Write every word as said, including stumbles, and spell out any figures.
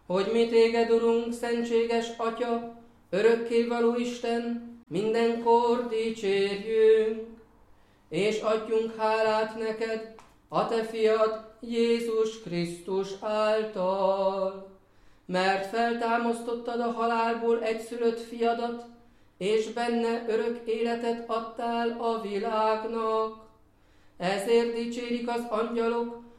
hogy mi téged, Urunk, szentséges Atya, örökkévaló Isten, mindenkor dicsérjünk, és adjunk hálát neked, a te fiad, Jézus Krisztus által, mert feltámasztottad a halálból egyszülött fiadat, és benne örök életet adtál a világnak. Ezért dicsérik az angyalok,